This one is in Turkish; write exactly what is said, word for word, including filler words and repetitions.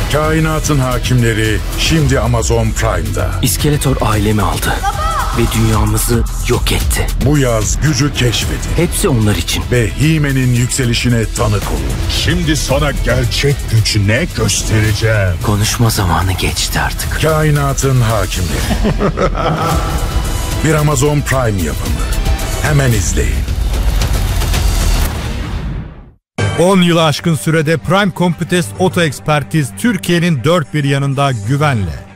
Kainatın hakimleri şimdi Amazon Prime'da. İskeletor ailemi aldı. Baba! Ve dünyamızı yok etti. Bu yaz gücü keşfedin. Hepsi onlar için. Ve He-Man'in yükselişine tanık olun. Şimdi sana gerçek güç ne göstereceğim. Konuşma zamanı geçti artık. Kainatın hakimleri. Bir Amazon Prime yapımı. Hemen izleyin. on yılı aşkın sürede Prime Computest Oto Ekspertiz Türkiye'nin dört bir yanında güvenle.